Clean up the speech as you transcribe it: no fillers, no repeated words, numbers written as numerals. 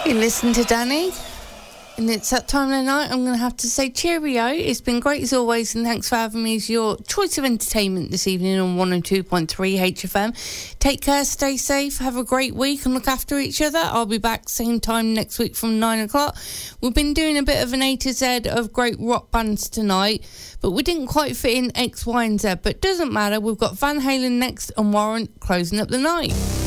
You listen to Danny, and it's that time of the night I'm going to have to say cheerio. It's been great as always, and thanks for having me as your choice of entertainment this evening on 102.3 HFM. Take care, stay safe, have a great week, and look after each other. I'll be back same time next week from 9 o'clock. We've been doing a bit of an A to Z of great rock bands tonight, but we didn't quite fit in X, Y and Z, but doesn't matter. We've got Van Halen next and Warrant closing up the night.